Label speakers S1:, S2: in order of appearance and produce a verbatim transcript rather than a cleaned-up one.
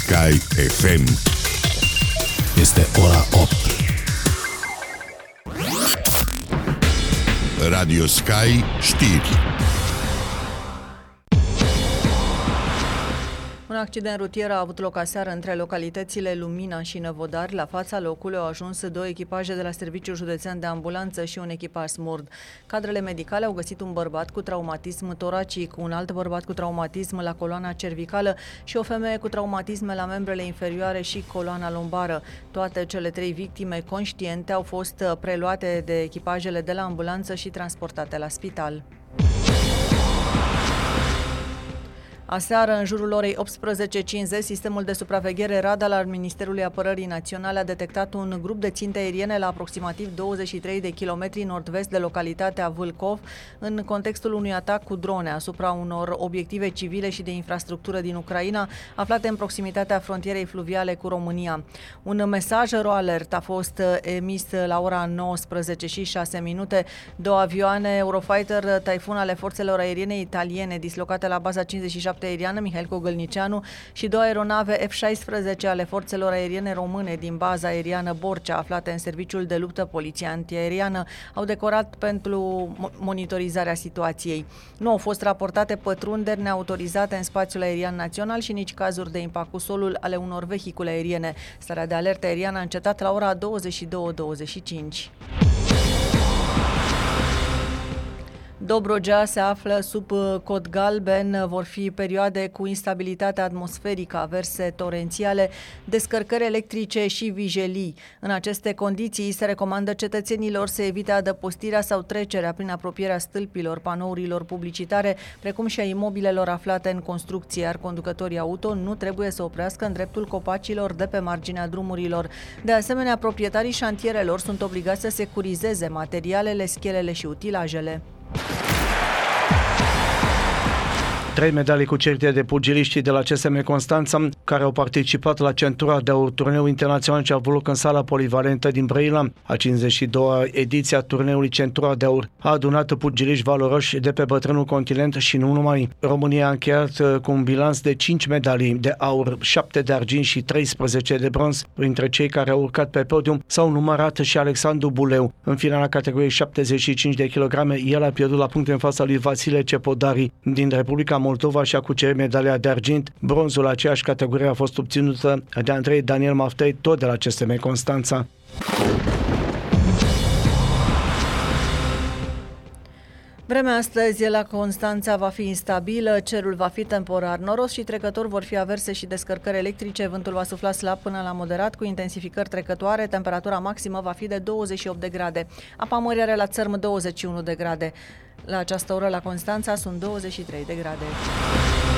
S1: Sky F M.
S2: Este ora opt.
S1: Radio Sky știri.
S3: Un accident rutier a avut loc aseară între localitățile Lumina și Năvodari. La fața locului au ajuns două echipaje de la Serviciul Județean de Ambulanță și un echipaj SMURD. Cadrele medicale au găsit un bărbat cu traumatism toracic, un alt bărbat cu traumatism la coloana cervicală și o femeie cu traumatisme la membrele inferioare și coloana lombară. Toate cele trei victime conștiente au fost preluate de echipajele de la ambulanță și transportate la spital. Aseară, în jurul orei optsprezece cincizeci, sistemul de supraveghere radar al Ministerului Apărării Naționale a detectat un grup de ținte aeriene la aproximativ douăzeci și trei de kilometri nord-vest de localitatea Vâlcov, în contextul unui atac cu drone asupra unor obiective civile și de infrastructură din Ucraina, aflate în proximitatea frontierei fluviale cu România. Un mesaj ro-alert a fost emis la ora nouăsprezece și șase minute. Două avioane Eurofighter Typhoon ale forțelor aeriene italiene dislocate la baza cincizeci și șapte aeriană Mihail Cogălnicianu și două aeronave F șaisprezece ale forțelor aeriene române din baza aeriană Borcea, aflate în serviciul de luptă poliția antiaeriană, au decorat pentru monitorizarea situației. Nu au fost raportate pătrunderi neautorizate în spațiul aerian național și nici cazuri de impact cu solul ale unor vehicule aeriene. Starea de alertă aeriană a încetat la ora douăzeci și două douăzeci și cinci. Dobrogea se află sub cod galben, vor fi perioade cu instabilitate atmosferică, averse torențiale, descărcări electrice și vijelii. În aceste condiții se recomandă cetățenilor să evite adăpostirea sau trecerea prin apropierea stâlpilor, panourilor publicitare, precum și a imobilelor aflate în construcție, iar conducătorii auto nu trebuie să oprească în dreptul copacilor de pe marginea drumurilor. De asemenea, proprietarii șantierelor sunt obligați să securizeze materialele, schelele și utilajele.
S4: Trei medalii cucerite de pugiliștii de la C S M Constanța, care au participat la centura de aur, turneul internațional ce a avut loc în sala polivalentă din Brăila. A cincizeci și doua ediție a turneului Centura de Aur a adunat pugiliști valoroși de pe bătrânul continent și nu numai. România a încheiat cu un bilanț de cinci medalii de aur, șapte de argint și treisprezece de bronz. Printre cei care au urcat pe podium s-au numărat și Alexandru Buleu. În finala categoriei șaptezeci și cinci de kilograme, el a pierdut la puncte în fața lui Vasile Cepodari din Republica Moldova și a cucerit medalia de argint. Bronzul la aceeași categorie a fost obținută de Andrei Daniel Maftei, tot de la C S M Constanța.
S3: Vremea astăzi la Constanța va fi instabilă, cerul va fi temporar noros și trecător, vor fi averse și descărcări electrice, vântul va sufla slab până la moderat cu intensificări trecătoare, temperatura maximă va fi de douăzeci și opt de grade. Apa mării are la țărm douăzeci și unu de grade. La această oră la Constanța sunt douăzeci și trei de grade.